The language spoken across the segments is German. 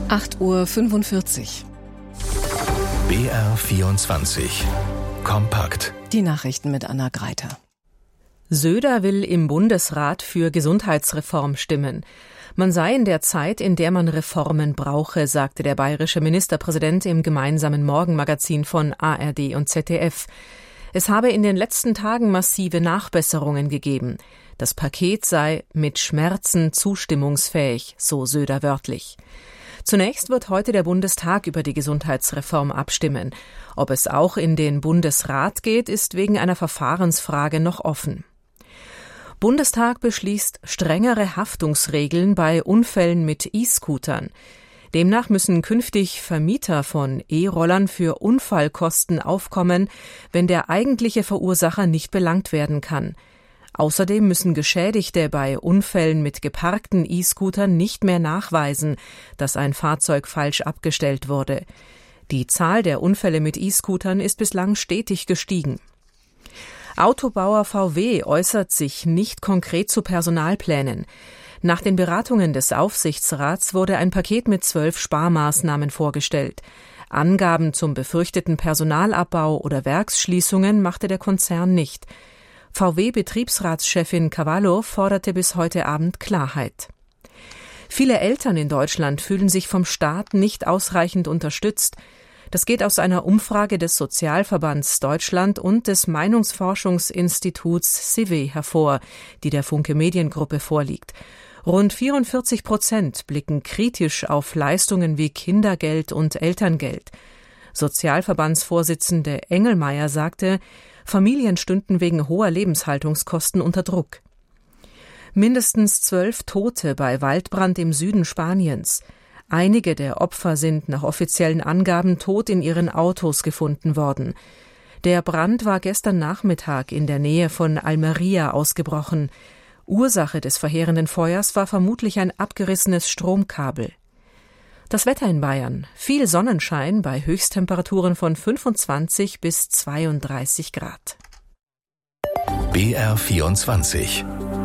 8:45 Uhr. BR24 Kompakt. Die Nachrichten mit Anna Greiter. Söder will im Bundesrat für Gesundheitsreform stimmen. Man sei in der Zeit, in der man Reformen brauche, sagte der bayerische Ministerpräsident im gemeinsamen Morgenmagazin von ARD und ZDF. Es habe in den letzten Tagen massive Nachbesserungen gegeben. Das Paket sei mit Schmerzen zustimmungsfähig, so Söder wörtlich. Zunächst wird heute der Bundestag über die Gesundheitsreform abstimmen. Ob es auch in den Bundesrat geht, ist wegen einer Verfahrensfrage noch offen. Bundestag beschließt strengere Haftungsregeln bei Unfällen mit E-Scootern. Demnach müssen künftig Vermieter von E-Rollern für Unfallkosten aufkommen, wenn der eigentliche Verursacher nicht belangt werden kann. Außerdem müssen Geschädigte bei Unfällen mit geparkten E-Scootern nicht mehr nachweisen, dass ein Fahrzeug falsch abgestellt wurde. Die Zahl der Unfälle mit E-Scootern ist bislang stetig gestiegen. Autobauer VW äußert sich nicht konkret zu Personalplänen. Nach den Beratungen des Aufsichtsrats wurde ein Paket mit 12 Sparmaßnahmen vorgestellt. Angaben zum befürchteten Personalabbau oder Werksschließungen machte der Konzern nicht. VW-Betriebsratschefin Cavallo forderte bis heute Abend Klarheit. Viele Eltern in Deutschland fühlen sich vom Staat nicht ausreichend unterstützt. Das geht aus einer Umfrage des Sozialverbands Deutschland und des Meinungsforschungsinstituts CIVE hervor, die der Funke Mediengruppe vorliegt. Rund 44% blicken kritisch auf Leistungen wie Kindergeld und Elterngeld. Sozialverbandsvorsitzende Engelmeier sagte, Familien stünden wegen hoher Lebenshaltungskosten unter Druck. Mindestens 12 Tote bei Waldbrand im Süden Spaniens. Einige der Opfer sind nach offiziellen Angaben tot in ihren Autos gefunden worden. Der Brand war gestern Nachmittag in der Nähe von Almería ausgebrochen. Ursache des verheerenden Feuers war vermutlich ein abgerissenes Stromkabel. Das Wetter in Bayern. Viel Sonnenschein bei Höchsttemperaturen von 25 bis 32 Grad. BR24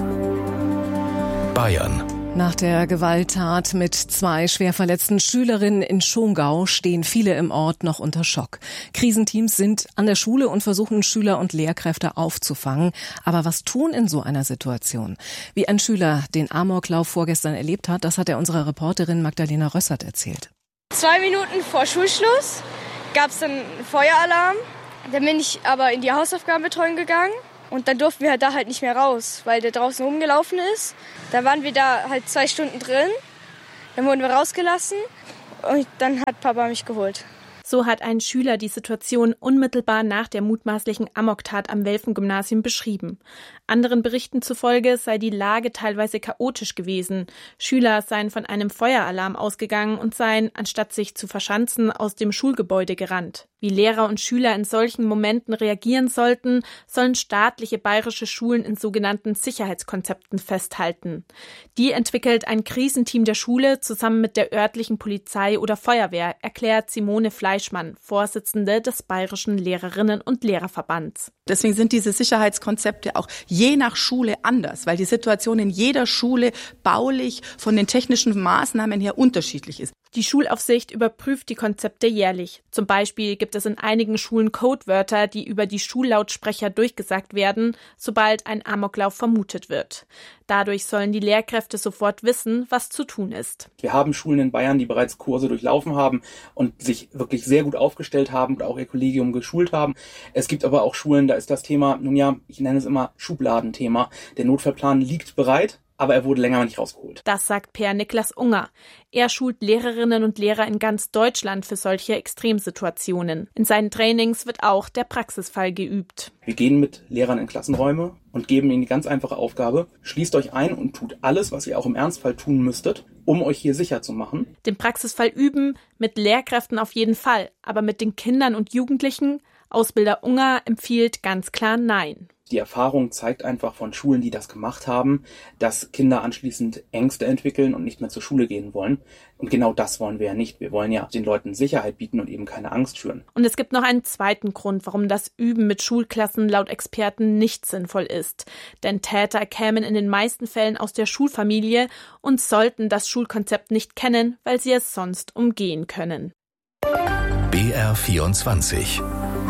Bayern. Nach der Gewalttat mit 2 schwer verletzten Schülerinnen in Schongau stehen viele im Ort noch unter Schock. Krisenteams sind an der Schule und versuchen, Schüler und Lehrkräfte aufzufangen. Aber was tun in so einer Situation? Wie ein Schüler den Amoklauf vorgestern erlebt hat, das hat er unserer Reporterin Magdalena Rössert erzählt. 2 Minuten vor Schulschluss gab es dann einen Feueralarm. Dann bin ich aber in die Hausaufgabenbetreuung gegangen. Und dann durften wir da halt nicht mehr raus, weil der draußen rumgelaufen ist. Da waren wir da halt 2 Stunden drin. Dann wurden wir rausgelassen und dann hat Papa mich geholt. So hat ein Schüler die Situation unmittelbar nach der mutmaßlichen Amoktat am Welfen-Gymnasium beschrieben. Anderen Berichten zufolge sei die Lage teilweise chaotisch gewesen. Schüler seien von einem Feueralarm ausgegangen und seien, anstatt sich zu verschanzen, aus dem Schulgebäude gerannt. Wie Lehrer und Schüler in solchen Momenten reagieren sollten, sollen staatliche bayerische Schulen in sogenannten Sicherheitskonzepten festhalten. Die entwickelt ein Krisenteam der Schule zusammen mit der örtlichen Polizei oder Feuerwehr, erklärt Simone Fleischmann, Vorsitzende des Bayerischen Lehrerinnen- und Lehrerverbands. Deswegen sind diese Sicherheitskonzepte auch je nach Schule anders, weil die Situation in jeder Schule baulich von den technischen Maßnahmen her unterschiedlich ist. Die Schulaufsicht überprüft die Konzepte jährlich. Zum Beispiel gibt es in einigen Schulen Codewörter, die über die Schullautsprecher durchgesagt werden, sobald ein Amoklauf vermutet wird. Dadurch sollen die Lehrkräfte sofort wissen, was zu tun ist. Wir haben Schulen in Bayern, die bereits Kurse durchlaufen haben und sich wirklich sehr gut aufgestellt haben und auch ihr Kollegium geschult haben. Es gibt aber auch Schulen, da ist das Thema, nun ja, ich nenne es immer Schubladenthema. Der Notfallplan liegt bereit, aber er wurde länger nicht rausgeholt. Das sagt Per-Niklas Unger. Er schult Lehrerinnen und Lehrer in ganz Deutschland für solche Extremsituationen. In seinen Trainings wird auch der Praxisfall geübt. Wir gehen mit Lehrern in Klassenräume und geben ihnen die ganz einfache Aufgabe, schließt euch ein und tut alles, was ihr auch im Ernstfall tun müsstet, um euch hier sicher zu machen. Den Praxisfall üben, mit Lehrkräften auf jeden Fall, aber mit den Kindern und Jugendlichen? Ausbilder Unger empfiehlt ganz klar Nein. Die Erfahrung zeigt einfach von Schulen, die das gemacht haben, dass Kinder anschließend Ängste entwickeln und nicht mehr zur Schule gehen wollen. Und genau das wollen wir ja nicht. Wir wollen ja den Leuten Sicherheit bieten und eben keine Angst schüren. Und es gibt noch einen zweiten Grund, warum das Üben mit Schulklassen laut Experten nicht sinnvoll ist. Denn Täter kämen in den meisten Fällen aus der Schulfamilie und sollten das Schulkonzept nicht kennen, weil sie es sonst umgehen können. BR24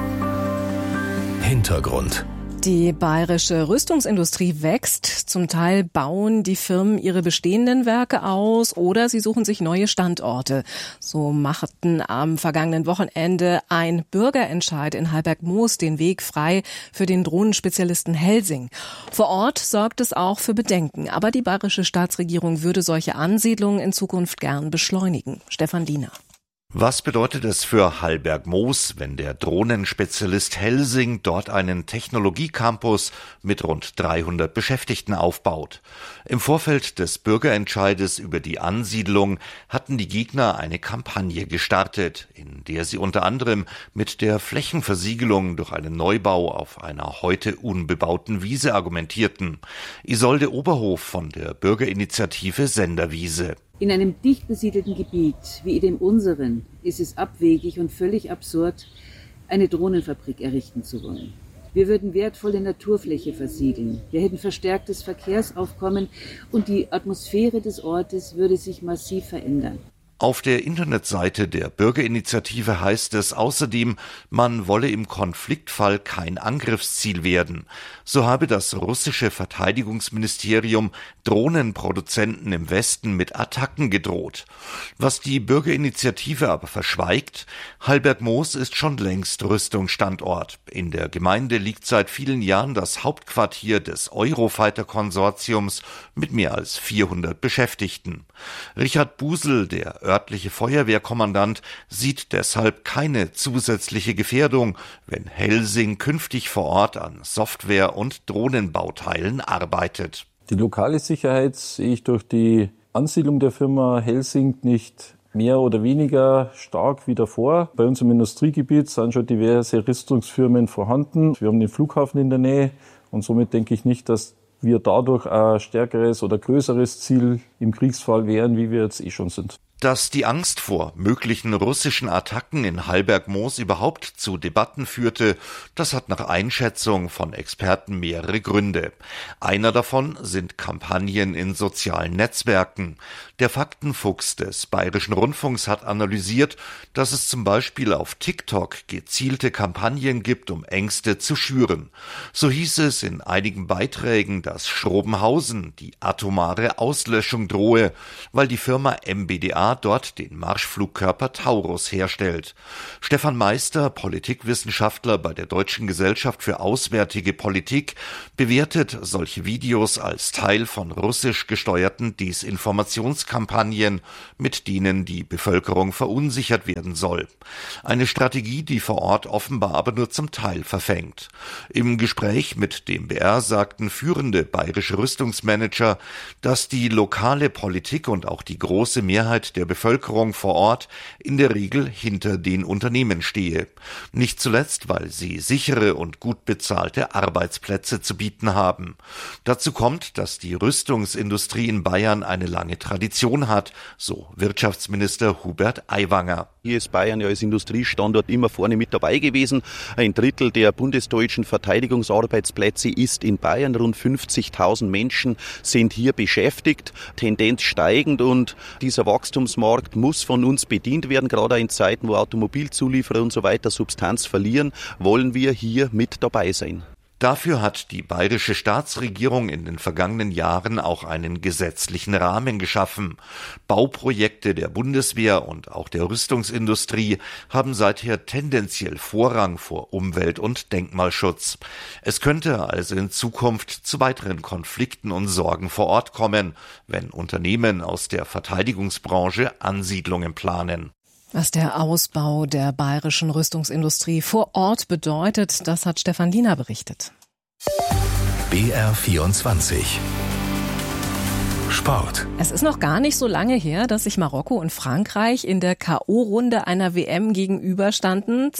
Hintergrund. Die bayerische Rüstungsindustrie wächst. Zum Teil bauen die Firmen ihre bestehenden Werke aus oder sie suchen sich neue Standorte. So machten am vergangenen Wochenende ein Bürgerentscheid in Halberg-Moos den Weg frei für den Drohnenspezialisten Helsing. Vor Ort sorgt es auch für Bedenken. Aber die bayerische Staatsregierung würde solche Ansiedlungen in Zukunft gern beschleunigen. Stefan Diener. Was bedeutet es für Halberg-Moos, wenn der Drohnenspezialist Helsing dort einen Technologiecampus mit rund 300 Beschäftigten aufbaut? Im Vorfeld des Bürgerentscheides über die Ansiedlung hatten die Gegner eine Kampagne gestartet, in der sie unter anderem mit der Flächenversiegelung durch einen Neubau auf einer heute unbebauten Wiese argumentierten. Isolde Oberhof von der Bürgerinitiative Senderwiese. In einem dicht besiedelten Gebiet wie dem unseren ist es abwegig und völlig absurd, eine Drohnenfabrik errichten zu wollen. Wir würden wertvolle Naturfläche versiegeln. Wir hätten verstärktes Verkehrsaufkommen und die Atmosphäre des Ortes würde sich massiv verändern. Auf der Internetseite der Bürgerinitiative heißt es außerdem, man wolle im Konfliktfall kein Angriffsziel werden. So habe das russische Verteidigungsministerium Drohnenproduzenten im Westen mit Attacken gedroht. Was die Bürgerinitiative aber verschweigt, Halberg-Moos ist schon längst Rüstungsstandort. In der Gemeinde liegt seit vielen Jahren das Hauptquartier des Eurofighter-Konsortiums mit mehr als 400 Beschäftigten. Richard Busel, der örtliche Feuerwehrkommandant, sieht deshalb keine zusätzliche Gefährdung, wenn Helsing künftig vor Ort an Software- und Drohnenbauteilen arbeitet. Die lokale Sicherheit sehe ich durch die Ansiedlung der Firma Helsing nicht mehr oder weniger stark wie davor. Bei uns im Industriegebiet sind schon diverse Rüstungsfirmen vorhanden. Wir haben den Flughafen in der Nähe und somit denke ich nicht, dass wir dadurch ein stärkeres oder größeres Ziel im Kriegsfall wären, wie wir jetzt schon sind. Dass die Angst vor möglichen russischen Attacken in Halberg-Moos überhaupt zu Debatten führte, das hat nach Einschätzung von Experten mehrere Gründe. Einer davon sind Kampagnen in sozialen Netzwerken. Der Faktenfuchs des Bayerischen Rundfunks hat analysiert, dass es zum Beispiel auf TikTok gezielte Kampagnen gibt, um Ängste zu schüren. So hieß es in einigen Beiträgen, dass Schrobenhausen die atomare Auslöschung drohe, weil die Firma MBDA dort den Marschflugkörper Taurus herstellt. Stefan Meister, Politikwissenschaftler bei der Deutschen Gesellschaft für Auswärtige Politik, bewertet solche Videos als Teil von russisch gesteuerten Desinformationskampagnen, mit denen die Bevölkerung verunsichert werden soll. Eine Strategie, die vor Ort offenbar aber nur zum Teil verfängt. Im Gespräch mit dem BR sagten führende bayerische Rüstungsmanager, dass die lokale Politik und auch die große Mehrheit der Bevölkerung vor Ort in der Regel hinter den Unternehmen stehe. Nicht zuletzt, weil sie sichere und gut bezahlte Arbeitsplätze zu bieten haben. Dazu kommt, dass die Rüstungsindustrie in Bayern eine lange Tradition hat, so Wirtschaftsminister Hubert Aiwanger. Hier ist Bayern ja als Industriestandort immer vorne mit dabei gewesen. 1/3 der bundesdeutschen Verteidigungsarbeitsplätze ist in Bayern. Rund 50.000 Menschen sind hier beschäftigt, Tendenz steigend, und dieser Wachstumsmarkt muss von uns bedient werden. Gerade in Zeiten, wo Automobilzulieferer und so weiter Substanz verlieren, wollen wir hier mit dabei sein. Dafür hat die bayerische Staatsregierung in den vergangenen Jahren auch einen gesetzlichen Rahmen geschaffen. Bauprojekte der Bundeswehr und auch der Rüstungsindustrie haben seither tendenziell Vorrang vor Umwelt- und Denkmalschutz. Es könnte also in Zukunft zu weiteren Konflikten und Sorgen vor Ort kommen, wenn Unternehmen aus der Verteidigungsbranche Ansiedlungen planen. Was der Ausbau der bayerischen Rüstungsindustrie vor Ort bedeutet, das hat Stefan Diener berichtet. BR24 Sport. Es ist noch gar nicht so lange her, dass sich Marokko und Frankreich in der K.O.-Runde einer WM gegenüberstanden.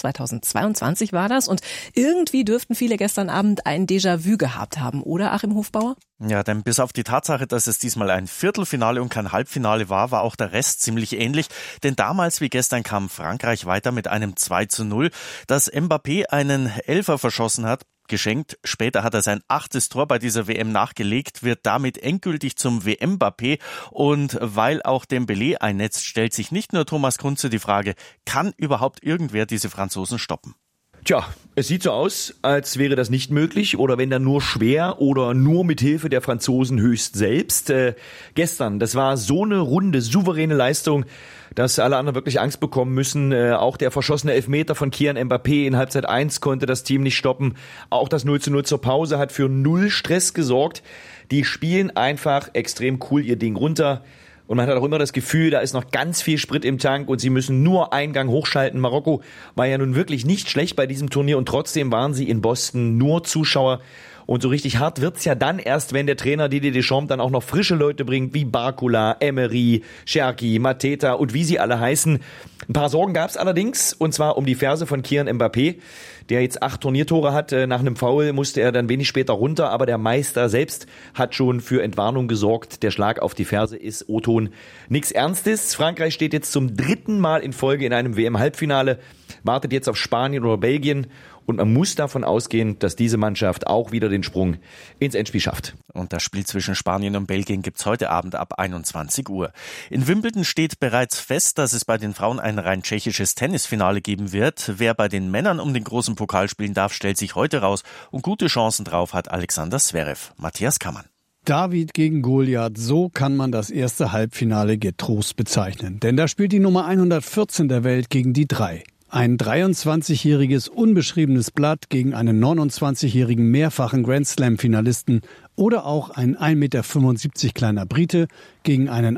2022 war das. Und irgendwie dürften viele gestern Abend ein Déjà-vu gehabt haben, oder Achim Hofbauer? Ja, denn bis auf die Tatsache, dass es diesmal ein Viertelfinale und kein Halbfinale war, war auch der Rest ziemlich ähnlich. Denn damals wie gestern kam Frankreich weiter mit einem 2:0, dass Mbappé einen Elfer verschossen hat. Geschenkt. Später hat er sein 8. Tor bei dieser WM nachgelegt, wird damit endgültig zum WM-Mbappé. Und weil auch Dembélé einnetzt, stellt sich nicht nur Thomas Kunze die Frage, kann überhaupt irgendwer diese Franzosen stoppen? Tja, es sieht so aus, als wäre das nicht möglich oder wenn dann nur schwer oder nur mit Hilfe der Franzosen höchst selbst. Gestern, das war so eine runde, souveräne Leistung, dass alle anderen wirklich Angst bekommen müssen. Auch der verschossene Elfmeter von Kylian Mbappé in Halbzeit 1 konnte das Team nicht stoppen. Auch das 0:0 zur Pause hat für null Stress gesorgt. Die spielen einfach extrem cool ihr Ding runter. Und man hat auch immer das Gefühl, da ist noch ganz viel Sprit im Tank und sie müssen nur einen Gang hochschalten. Marokko war ja nun wirklich nicht schlecht bei diesem Turnier und trotzdem waren sie in Boston nur Zuschauer. Und so richtig hart wird's ja dann erst, wenn der Trainer Didier Deschamps dann auch noch frische Leute bringt, wie Barcola, Emery, Cherki, Mateta und wie sie alle heißen. Ein paar Sorgen gab's allerdings, und zwar um die Ferse von Kylian Mbappé, der jetzt 8 Turniertore hat. Nach einem Foul musste er dann wenig später runter, aber der Meister selbst hat schon für Entwarnung gesorgt. Der Schlag auf die Ferse ist O-Ton nichts Ernstes. Frankreich steht jetzt zum 3. Mal in Folge in einem WM-Halbfinale, wartet jetzt auf Spanien oder Belgien. Und man muss davon ausgehen, dass diese Mannschaft auch wieder den Sprung ins Endspiel schafft. Und das Spiel zwischen Spanien und Belgien gibt's heute Abend ab 21 Uhr. In Wimbledon steht bereits fest, dass es bei den Frauen ein rein tschechisches Tennisfinale geben wird. Wer bei den Männern um den großen Pokal spielen darf, stellt sich heute raus. Und gute Chancen drauf hat Alexander Zverev. Matthias Kammann. David gegen Goliath, so kann man das erste Halbfinale getrost bezeichnen. Denn da spielt die Nummer 114 der Welt gegen die 3. Ein 23-jähriges unbeschriebenes Blatt gegen einen 29-jährigen mehrfachen Grand-Slam-Finalisten oder auch ein 1,75 Meter kleiner Brite gegen einen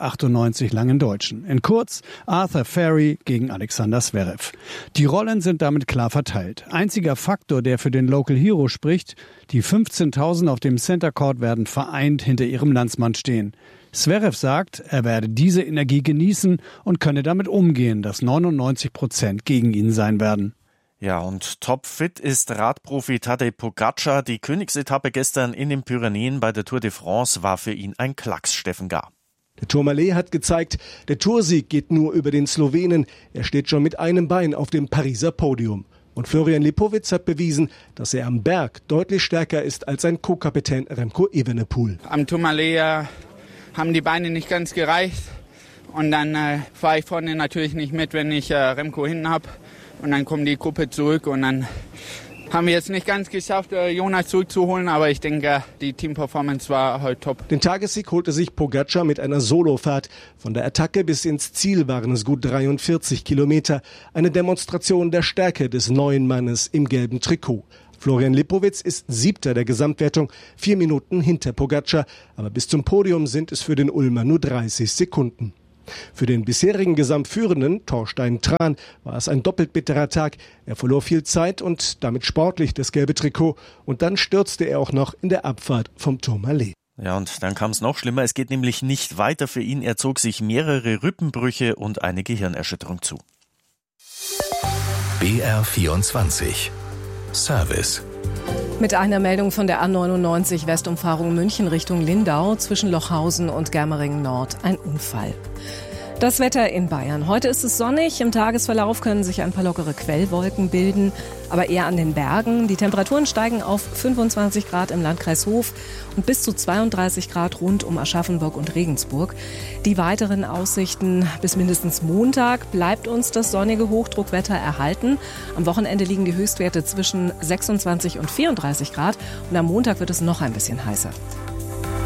1,98 langen Deutschen. In kurz, Arthur Ferry gegen Alexander Zverev. Die Rollen sind damit klar verteilt. Einziger Faktor, der für den Local Hero spricht, die 15.000 auf dem Center Court werden vereint hinter ihrem Landsmann stehen. Zverev sagt, er werde diese Energie genießen und könne damit umgehen, dass 99% gegen ihn sein werden. Ja, und topfit ist Radprofi Tadej Pogačar. Die Königsetappe gestern in den Pyrenäen bei der Tour de France war für ihn ein Klacks, Steffen Gahr. Der Tourmalet hat gezeigt, der Toursieg geht nur über den Slowenen. Er steht schon mit einem Bein auf dem Pariser Podium. Und Florian Lipowitz hat bewiesen, dass er am Berg deutlich stärker ist als sein Co-Kapitän Remco Evenepoel. Am Tourmalet haben die Beine nicht ganz gereicht und dann fahre ich vorne natürlich nicht mit, wenn ich Remco hinten habe und dann kommt die Gruppe zurück und dann haben wir jetzt nicht ganz geschafft, Jonas zurückzuholen, aber ich denke, die Teamperformance war heute top. Den Tagessieg holte sich Pogačar mit einer Solofahrt. Von der Attacke bis ins Ziel waren es gut 43 Kilometer. Eine Demonstration der Stärke des neuen Mannes im gelben Trikot. Florian Lipowitz ist 7. der Gesamtwertung, 4 Minuten hinter Pogačar. Aber bis zum Podium sind es für den Ulmer nur 30 Sekunden. Für den bisherigen Gesamtführenden, Thorstein Tran, war es ein doppelt bitterer Tag. Er verlor viel Zeit und damit sportlich das gelbe Trikot. Und dann stürzte er auch noch in der Abfahrt vom Tourmalet. Ja, und dann kam es noch schlimmer. Es geht nämlich nicht weiter für ihn. Er zog sich mehrere Rippenbrüche und eine Gehirnerschütterung zu. BR24 Service. Mit einer Meldung von der A99 Westumfahrung München Richtung Lindau zwischen Lochhausen und Germeringen Nord ein Unfall. Das Wetter in Bayern. Heute ist es sonnig. Im Tagesverlauf können sich ein paar lockere Quellwolken bilden, aber eher an den Bergen. Die Temperaturen steigen auf 25 Grad im Landkreis Hof und bis zu 32 Grad rund um Aschaffenburg und Regensburg. Die weiteren Aussichten: bis mindestens Montag bleibt uns das sonnige Hochdruckwetter erhalten. Am Wochenende liegen die Höchstwerte zwischen 26 und 34 Grad und am Montag wird es noch ein bisschen heißer.